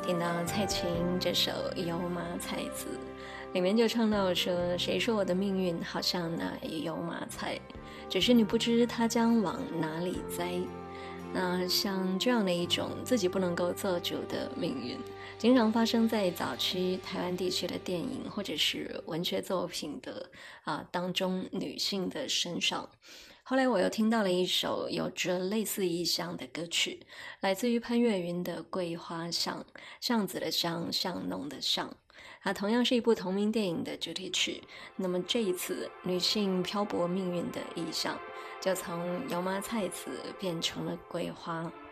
听到蔡琴这首《油麻菜籽》，里面就唱到说：谁说我的命运好像那油麻菜，只是你不知它将往哪里栽。那像这样的一种自己不能够做主的命运，经常发生在早期台湾地区的电影或者是文学作品的当中女性的身上。后来我又听到了一首有着类似意象的歌曲，来自于潘越云的《桂花巷》，巷子的巷，巷弄的巷，同样是一部同名电影的主题曲。那么这一次女性漂泊命运的意象，就从油麻菜籽变成了桂花。